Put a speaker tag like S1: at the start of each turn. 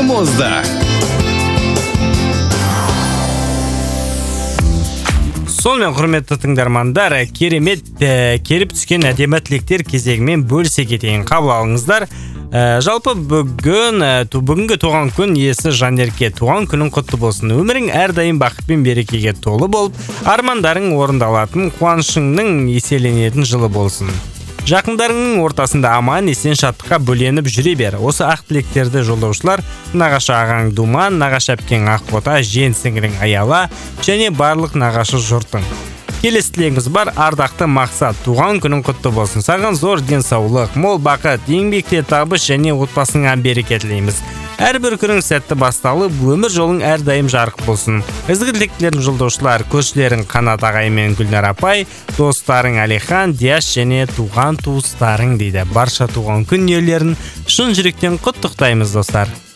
S1: Мозда.
S2: Сонымен құрметті тыңдармандар, керемет келіп түскен әдемі тілектер кезегімен бөлісе кетейін. Қабыл алыңыздар. Жалпы бүгінгі туған күн иесі Жанерке, туған күнің құтты болсын. Өмірің әрдайым бақыт пен берекеге толы болып, армандарың орындалатын, қуанышыңның еселенетін жылы болсын. Жақындарыңның ортасында аман, есен шаттыққа бөленіп жүре бер. Осы ақ тілектерді жолдаушылар нағашы ағаң Думан, нағашы әпкең Ақбота, жиен сіңірің Аяла және барлық нағашы жұртың. Келесі тілегіміз бар, ардақты Мақсат, туған күнің құтты болсын. Саған зор денсаулық, мол бақыт, еңбекте табыс және отбасыңа береке тілейміз. Әрбір күнің сәтті басталып, өмір жолың әрдайым жарық болсын. Ізгі тілектерін жолдаушылар көршілерің Қанат ағай мен Гүлнар апай, достарың Алихан, Диаш және туған туыстарың дейді. Барша туған күн иелерін шын жүректен құттықтаймыз, достар.